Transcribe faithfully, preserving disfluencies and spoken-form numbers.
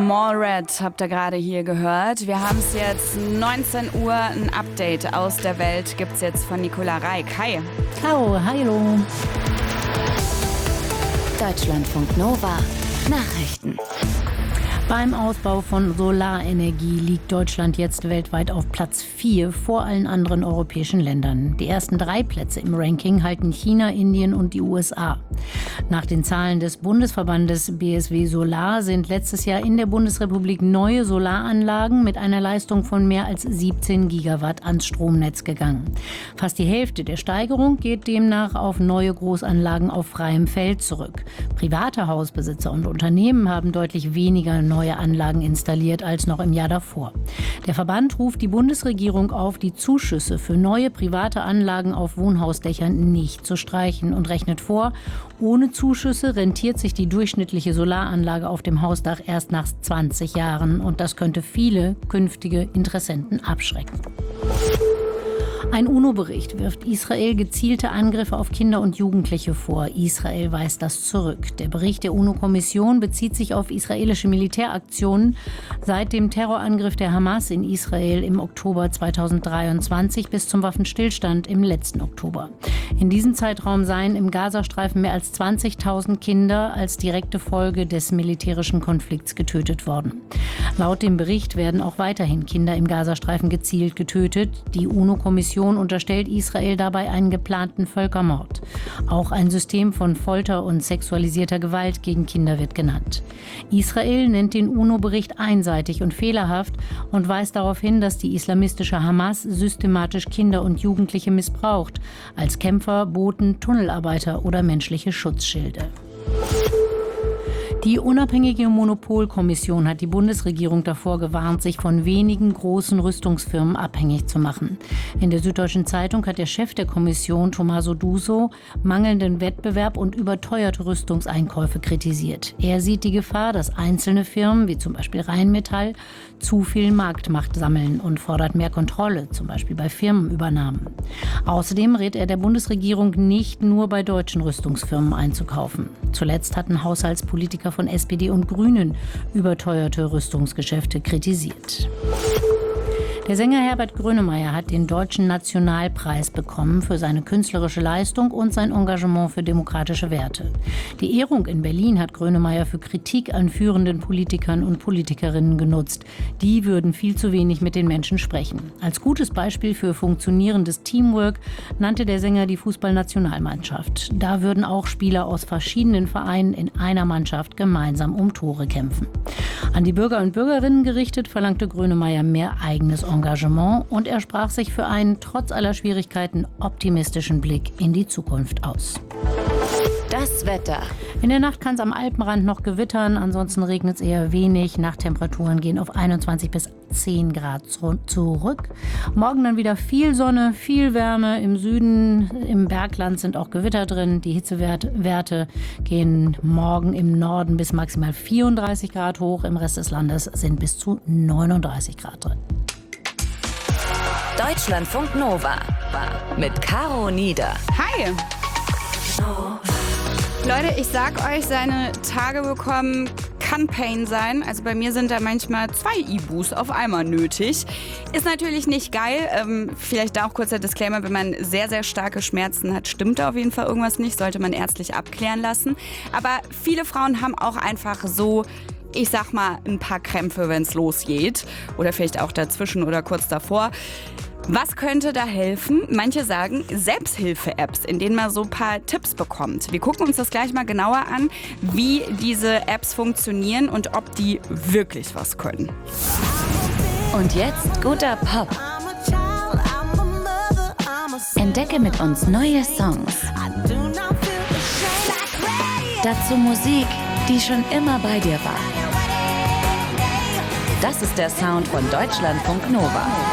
Mallred habt ihr gerade hier gehört. Wir haben es jetzt neunzehn Uhr. Ein Update aus der Welt gibt es jetzt von Nicola Reik. Hi. Ciao, hallo. Deutschlandfunk Nova. Nachrichten. Beim Ausbau von Solarenergie liegt Deutschland jetzt weltweit auf Platz vier vor allen anderen europäischen Ländern. Die ersten drei Plätze im Ranking halten China, Indien und die U S A. Nach den Zahlen des Bundesverbandes B S W Solar sind letztes Jahr in der Bundesrepublik neue Solaranlagen mit einer Leistung von mehr als siebzehn Gigawatt ans Stromnetz gegangen. Fast die Hälfte der Steigerung geht demnach auf neue Großanlagen auf freiem Feld zurück. Private Hausbesitzer und Unternehmen haben deutlich weniger neue neue Anlagen installiert als noch im Jahr davor. Der Verband ruft die Bundesregierung auf, die Zuschüsse für neue private Anlagen auf Wohnhausdächern nicht zu streichen und rechnet vor, ohne Zuschüsse rentiert sich die durchschnittliche Solaranlage auf dem Hausdach erst nach zwanzig Jahren und das könnte viele künftige Interessenten abschrecken. Ein UNO-Bericht wirft Israel gezielte Angriffe auf Kinder und Jugendliche vor. Israel weist das zurück. Der Bericht der UNO-Kommission bezieht sich auf israelische Militäraktionen seit dem Terrorangriff der Hamas in Israel im Oktober zweitausenddreiundzwanzig bis zum Waffenstillstand im letzten Oktober. In diesem Zeitraum seien im Gazastreifen mehr als zwanzigtausend Kinder als direkte Folge des militärischen Konflikts getötet worden. Laut dem Bericht werden auch weiterhin Kinder im Gazastreifen gezielt getötet. Die UNO-Kommission unterstellt Israel dabei einen geplanten Völkermord. Auch ein System von Folter und sexualisierter Gewalt gegen Kinder wird genannt. Israel nennt den UNO-Bericht einseitig und fehlerhaft und weist darauf hin, dass die islamistische Hamas systematisch Kinder und Jugendliche missbraucht, als Kämpfer, Boten, Tunnelarbeiter oder menschliche Schutzschilde. Die unabhängige Monopolkommission hat die Bundesregierung davor gewarnt, sich von wenigen großen Rüstungsfirmen abhängig zu machen. In der Süddeutschen Zeitung hat der Chef der Kommission, Tommaso Duso, mangelnden Wettbewerb und überteuerte Rüstungseinkäufe kritisiert. Er sieht die Gefahr, dass einzelne Firmen, wie zum Beispiel Rheinmetall, zu viel Marktmacht sammeln und fordert mehr Kontrolle, zum Beispiel bei Firmenübernahmen. Außerdem rät er der Bundesregierung, nicht nur bei deutschen Rüstungsfirmen einzukaufen. Zuletzt hatten Haushaltspolitiker von S P D und Grünen überteuerte Rüstungsgeschäfte kritisiert. Der Sänger Herbert Grönemeyer hat den Deutschen Nationalpreis bekommen für seine künstlerische Leistung und sein Engagement für demokratische Werte. Die Ehrung in Berlin hat Grönemeyer für Kritik an führenden Politikern und Politikerinnen genutzt. Die würden viel zu wenig mit den Menschen sprechen. Als gutes Beispiel für funktionierendes Teamwork nannte der Sänger die Fußballnationalmannschaft. Da würden auch Spieler aus verschiedenen Vereinen in einer Mannschaft gemeinsam um Tore kämpfen. An die Bürger und Bürgerinnen gerichtet verlangte Grönemeyer mehr eigenes Engagement. Engagement und er sprach sich für einen trotz aller Schwierigkeiten optimistischen Blick in die Zukunft aus. Das Wetter. In der Nacht kann es am Alpenrand noch gewittern, ansonsten regnet es eher wenig. Nachttemperaturen gehen auf einundzwanzig bis zehn Grad zurück. Morgen dann wieder viel Sonne, viel Wärme. Im Süden, im Bergland sind auch Gewitter drin. Die Hitzewerte gehen morgen im Norden bis maximal vierunddreißig Grad hoch. Im Rest des Landes sind bis zu neununddreißig Grad drin. Deutschlandfunk Nova mit Caro Nieder. Hi. Leute, ich sag euch, seine Tage bekommen kann Pain sein. Also bei mir sind da manchmal zwei Ibus auf einmal nötig. Ist natürlich nicht geil. Ähm, vielleicht da auch kurzer Disclaimer, wenn man sehr, sehr starke Schmerzen hat, stimmt da auf jeden Fall irgendwas nicht. Sollte man ärztlich abklären lassen. Aber viele Frauen haben auch einfach so, ich sag mal, ein paar Krämpfe, wenn es losgeht. Oder vielleicht auch dazwischen oder kurz davor. Was könnte da helfen? Manche sagen Selbsthilfe-Apps, in denen man so ein paar Tipps bekommt. Wir gucken uns das gleich mal genauer an, wie diese Apps funktionieren und ob die wirklich was können. Und jetzt guter Pop. Entdecke mit uns neue Songs. Dazu Musik, die schon immer bei dir war. Das ist der Sound von Deutschlandfunk Nova.